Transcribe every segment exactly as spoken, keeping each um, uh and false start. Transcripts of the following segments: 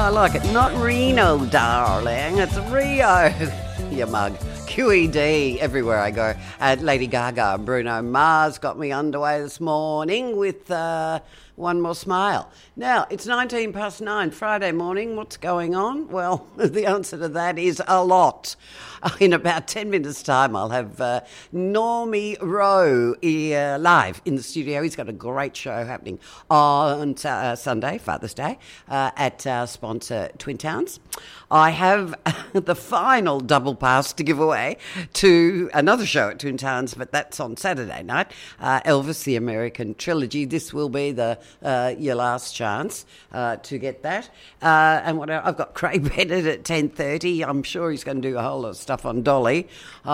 I like it. Not Reno, darling. It's Rio. You mug. Q E D everywhere I go. Uh, Lady Gaga and Bruno Mars got me underway this morning with uh, One More Smile. Now, it's nineteen past nine, Friday morning. What's going on? Well, the answer to that is a lot. In about ten minutes' time, I'll have uh, Normie Rowe uh, live in the studio. He's got a great show happening on uh, Sunday, Father's Day, uh, at our sponsor, Twin Towns. I have the final double pass to give away to another show at Twin Towns, but that's on Saturday night, uh, Elvis, the American Trilogy. This will be the uh, your last chance uh, to get that. Uh, and what else? I've got Craig Bennett at ten thirty. I'm sure he's going to do a whole lot of stuff on Dolly. Uh,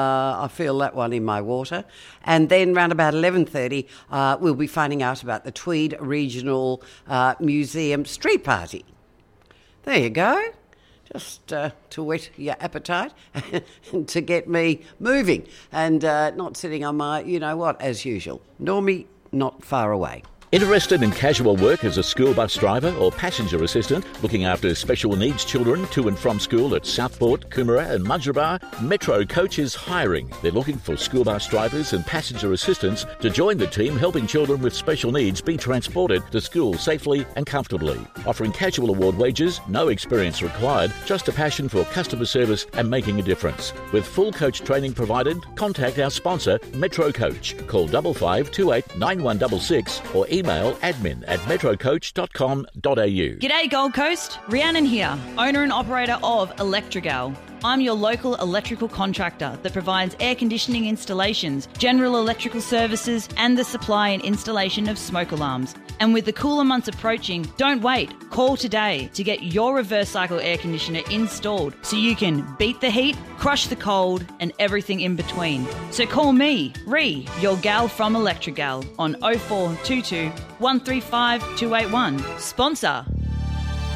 I feel that one in my water. And then round about eleven thirty, uh, we'll be finding out about the Tweed Regional uh, Museum Street Party. There you go. Just uh, to whet your appetite and to get me moving and uh, not sitting on my, you know what, as usual. Normie, not far away. Interested in casual work as a school bus driver or passenger assistant, looking after special needs children to and from school at Southport, Coomera and Mudgeeraba? Metro Coach is hiring. They're looking for school bus drivers and passenger assistants to join the team helping children with special needs be transported to school safely and comfortably. Offering casual award wages, no experience required, just a passion for customer service and making a difference. With full coach training provided, contact our sponsor, Metro Coach. Call five five two eight nine one six six or email admin at metrocoach dot com dot a u. G'day Gold Coast, Rhiannon here, owner and operator of Electrigal. I'm your local electrical contractor that provides air conditioning installations, general electrical services and the supply and installation of smoke alarms. And with the cooler months approaching, don't wait. Call today to get your reverse cycle air conditioner installed so you can beat the heat, crush the cold and everything in between. So call me, Ree, your gal from Electrigal on oh four two two, one three five, two eight one. Sponsor